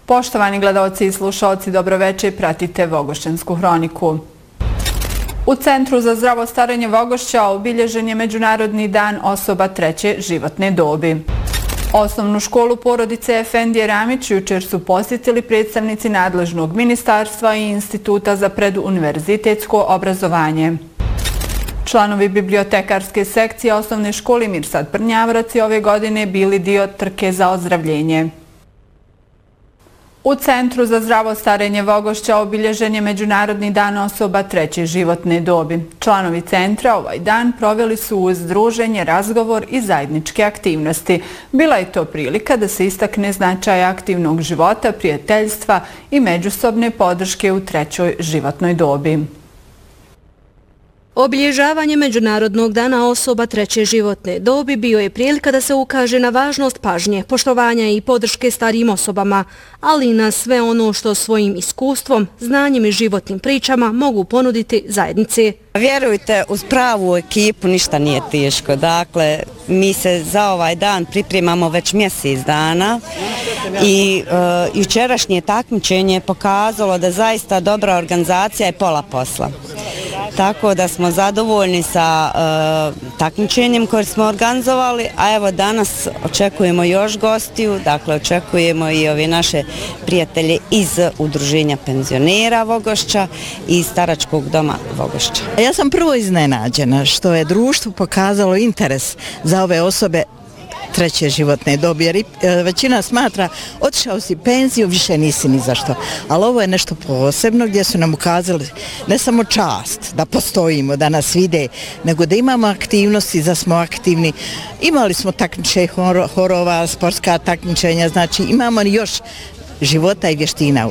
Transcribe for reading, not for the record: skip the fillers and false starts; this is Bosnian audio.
Poštovani gledaoci i slušaoci, dobroveče, pratite Vogošćansku hroniku. U Centru za zdravo starenje Vogošća obilježen je Međunarodni dan osoba treće životne dobi. Osnovnu školu porodice Efendije Ramić jučer su posjetili predstavnici nadležnog ministarstva i Instituta za preduniverzitetsko obrazovanje. Članovi bibliotekarske sekcije osnovne škole Mirsad Prnjavrac ove godine bili dio trke za ozdravljenje. U Centru za zdravo starenje Vogošća obilježen je Međunarodni dan osoba treće životne dobi. Članovi centra ovaj dan proveli su uz druženje, razgovor i zajedničke aktivnosti. Bila je to prilika da se istakne značaj aktivnog života, prijateljstva i međusobne podrške u trećoj životnoj dobi. Obilježavanje Međunarodnog dana osoba treće životne dobi bio je prilika da se ukaže na važnost pažnje, poštovanja i podrške starijim osobama, ali i na sve ono što svojim iskustvom, znanjem i životnim pričama mogu ponuditi zajednici. Vjerujte, uz pravu ekipu ništa nije teško. Dakle, mi se za ovaj dan pripremamo već mjesec dana i jučerašnje takmičenje je pokazalo da zaista dobra organizacija je pola posla. Tako da smo zadovoljni sa takmičenjem koje smo organizovali, a evo danas očekujemo još gostiju, dakle očekujemo i ove naše prijatelje iz Udruženja penzionera Vogošća i Staračkog doma Vogošća. Ja sam prvo iznenađena što je društvo pokazalo interes za ove osobe treće životne dobi, jer većina smatra otišao si penziju, više nisi ni za što. Ali ovo je nešto posebno gdje su nam ukazali ne samo čast da postojimo, da nas vide, nego da imamo aktivnosti, da smo aktivni. Imali smo takmičenja horova, sportska takmičenja, znači imamo još života i vještina